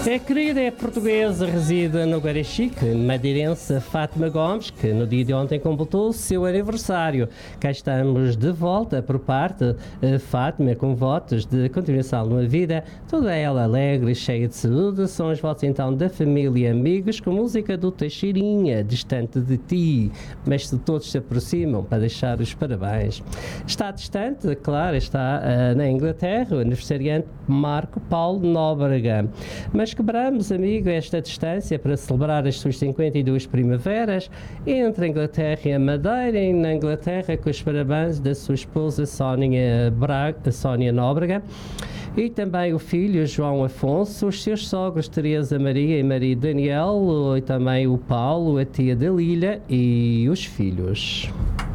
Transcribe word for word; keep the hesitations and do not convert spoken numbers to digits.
É querida, é portuguesa, reside no Guarachique, madeirense Fátima Gomes, que no dia de ontem completou o seu aniversário. Cá estamos de volta por parte de Fátima, com votos de continuação numa vida, toda ela alegre e cheia de saúde. São os votos então da família e amigos, com música do Teixeirinha, Distante de Ti, mas de todos se aproximam para deixar os parabéns. Está distante, claro, está uh, na Inglaterra, o aniversariante Marco Paulo Nóbrega. Mas quebramos, amigo, esta distância para celebrar as suas cinquenta e duas primaveras entre a Inglaterra e a Madeira, e na Inglaterra com os parabéns da sua esposa Sónia, Braga, Sónia Nóbrega, e também o filho João Afonso, os seus sogros Teresa Maria e Maria Daniel, e também o Paulo, a tia da Lília e os filhos.